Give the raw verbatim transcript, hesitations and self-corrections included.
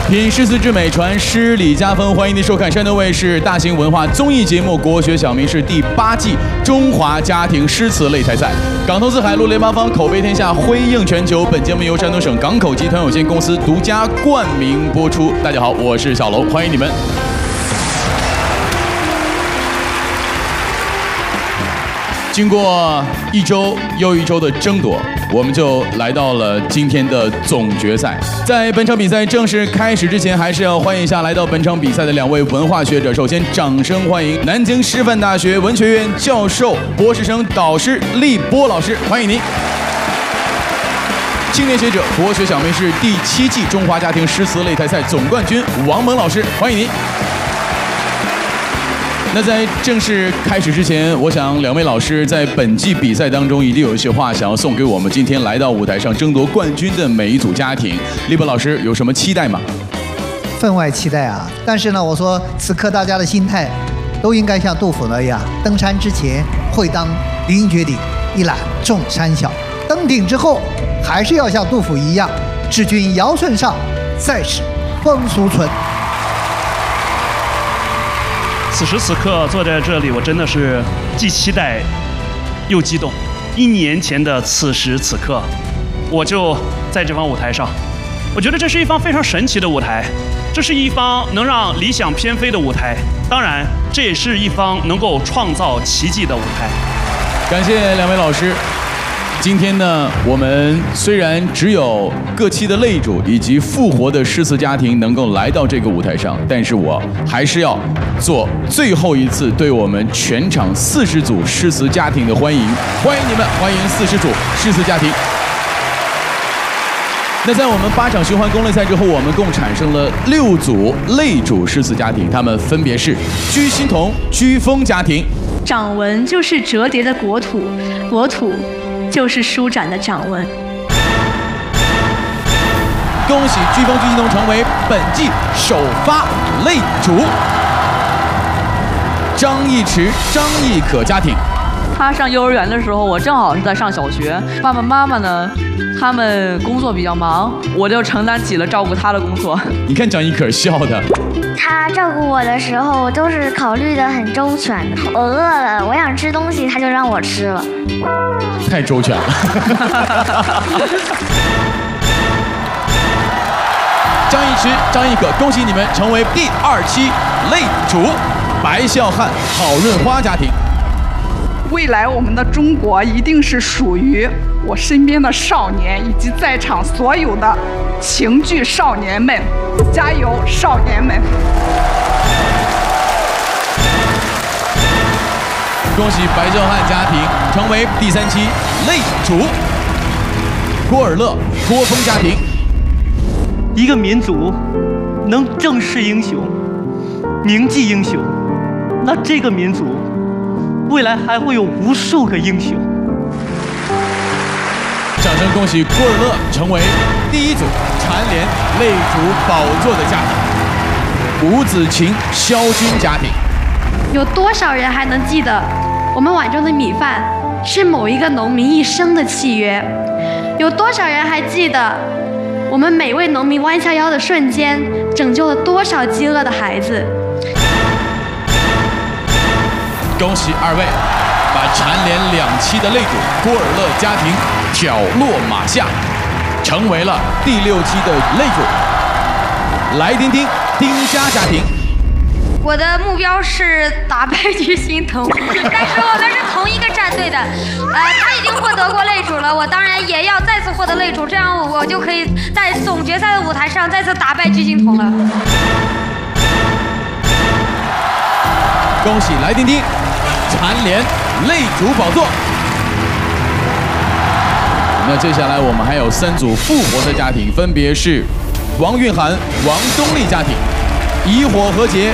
品诗词之美，传诗礼家风。欢迎您收看山东卫视大型文化综艺节目《国学小名诗》第八季中华家庭诗词擂台赛。港投资海陆联邦方，口碑天下，辉映全球。本节目由山东省港口集团有限公司独家冠名播出。大家好，我是小龙，欢迎你们。经过一周又一周的争夺，我们就来到了今天的总决赛。在本场比赛正式开始之前，还是要欢迎一下来到本场比赛的两位文化学者。首先，掌声欢迎南京师范大学文学院教授、博士生导师厉波老师，欢迎您。青年学者国学小名诗第七季中华家庭诗词擂台赛总冠军王蒙老师，欢迎您。那在正式开始之前，我想两位老师在本季比赛当中一定有一些话想要送给我们今天来到舞台上争夺冠军的每一组家庭。厉波老师有什么期待吗？ 分外期待啊！但是呢，我说此刻大家的心态都应该像杜甫那样，登山之前会当凌绝顶，一览众山小；登顶之后，还是要像杜甫一样，治君尧舜上，再使风俗存。 此时此刻坐在这里，我真的是既期待又激动。一年前的此时此刻，我就在这方舞台上。我觉得这是一方非常神奇的舞台，这是一方能让理想翩飞的舞台，当然，这也是一方能够创造奇迹的舞台。 感谢两位老师。今天呢，我们虽然只有各期的擂主以及复活的诗词家庭能够来到这个舞台上，但是我还是要做最后一次对我们全场四十组诗词家庭的欢迎，欢迎你们，欢迎四十组诗词家庭。那在我们八场循环公擂赛之后，我们共产生了六组擂主诗词家庭，他们分别是居心同、居风家庭。 掌纹就是折叠的国土，国土就是舒展的掌纹。 恭喜居风、居心同成为本季首发擂主。张一驰、张亦可家庭。 他上幼儿园的时候，我正好是在上小学。爸爸妈妈呢，他们工作比较忙，我就承担起了照顾他的工作。 你看张亦可笑的。 他照顾我的时候都是考虑得很周全的。我饿了，我想吃东西，他就让我吃了。 太周全了。张一驰、张亦可，恭喜你们成为第二期擂主。白孝汉、郝润花家庭。 未来我们的中国一定是属于我身边的少年以及在场所有的情剧少年们，加油，少年们！ 恭喜白孝汉家庭成为第三期擂主。郭尔乐、郭峰家庭。 一个民族能正视英雄、铭记英雄，那这个民族未来还会有无数个英雄。 掌声恭喜郭尔乐成为第一组蝉联擂主宝座的家庭。吴子晴、肖军家庭。 有多少人还能记得我们碗中的米饭是某一个农民一生的契约？有多少人还记得我们每位农民弯下腰的瞬间拯救了多少饥饿的孩子？ 恭喜二位，把蝉联两期的擂主郭尔乐家庭挑落马下，成为了第六期的擂主。来丁丁、丁家家庭。 我的目标是打败居心同，但是我们是同一个战队的。呃，他已经获得过擂主了，我当然也要再次获得擂主，这样我就可以在总决赛的舞台上再次打败居心同了。 恭喜来丁丁蝉联擂主宝座。那接下来我们还有三组复活的家庭，分别是王韵涵、王东丽家庭，以火和解